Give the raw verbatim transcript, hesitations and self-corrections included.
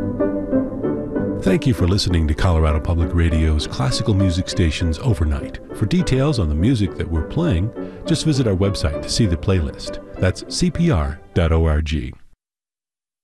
Thank you for listening to Colorado Public Radio's Classical Music Stations Overnight. For details on the music that we're playing, just visit our website to see the playlist. That's c p r dot org.